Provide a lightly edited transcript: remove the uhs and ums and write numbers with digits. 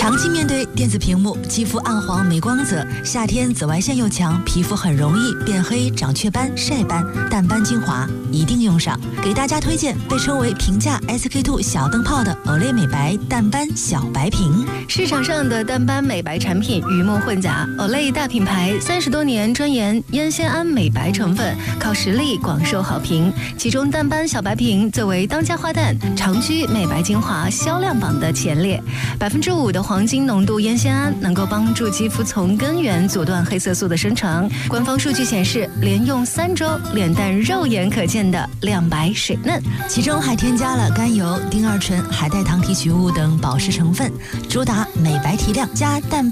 长期面对电子屏幕，肌肤暗黄没光泽，夏天紫外线又强，皮肤很容易变黑、长雀斑、晒斑。淡斑精华一定用上，给大家推荐被称为平价 SK2 小灯泡的 Olay 美白淡斑小白瓶。 市场上的淡斑美白产品鱼目混杂，Olay 大品牌30多年专研烟酰胺美白成分，靠实力广受好评。其中淡斑小白瓶作为当家花旦，长居美白精华销量榜的前列。5%的黄金浓度烟酰胺能够帮助肌肤从根源阻断黑色素的生成。官方数据显示，连用3周，脸蛋肉眼可见的亮白水嫩， 其中还添加了甘油、丁二醇、海带糖提取物等保湿成分，主打美白提亮加淡